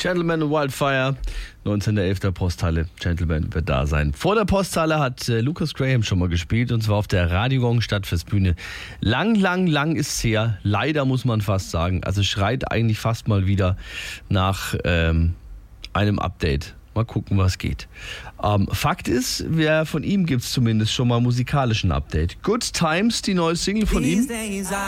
Gentleman und Wildfire, 19.11. Posthalle. Gentleman wird da sein. Vor der Posthalle hat Lucas Graham schon mal gespielt, und zwar auf der Radio-Gong Stadtfestbühne. Lang ist's her. Leider muss man fast sagen. Also schreit eigentlich fast mal wieder nach einem Update. Mal gucken, was geht. Fakt ist, von ihm gibt's zumindest schon mal musikalischen Update. Good Times, die neue Single von ihm.